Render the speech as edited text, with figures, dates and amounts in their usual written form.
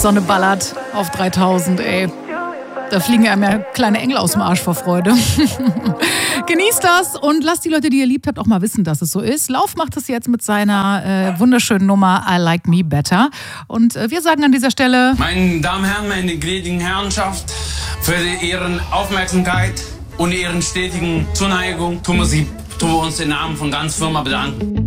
Sonne ballert auf 3000, ey. Da fliegen einem ja kleine Engel aus dem Arsch vor Freude. Genießt das und lasst die Leute, die ihr liebt habt, auch mal wissen, dass es so ist. Lauf macht es jetzt mit seiner wunderschönen Nummer I Like Me Better. Und wir sagen an dieser Stelle... Meine Damen und Herren, meine gnädigen Herrenschaft, für Ihren Aufmerksamkeit und Ihren stetigen Zuneigung tun wir uns im Namen von ganz Firma bedanken.